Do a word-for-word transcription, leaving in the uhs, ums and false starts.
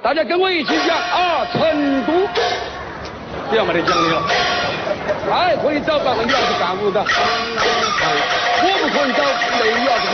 大家跟我一起讲啊，成都，这样没得讲的了。他还可以找个人要是干部的，我不可能找那要是